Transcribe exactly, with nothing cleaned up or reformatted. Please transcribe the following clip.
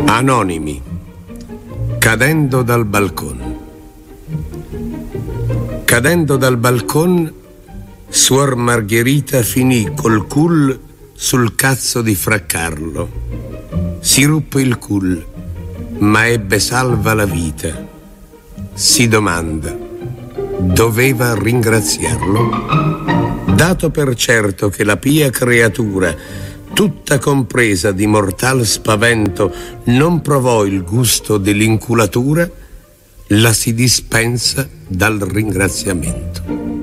Anonimi. Cadendo dal balcone. Cadendo dal balcone, suor Margherita finì col cul sul cazzo di Fra Carlo. Si ruppe il cul, ma ebbe salva la vita. Si domanda, doveva ringraziarlo? Dato per certo che la pia creatura, tutta compresa di mortal spavento, non provò il gusto dell'inculatura, la si dispensa dal ringraziamento.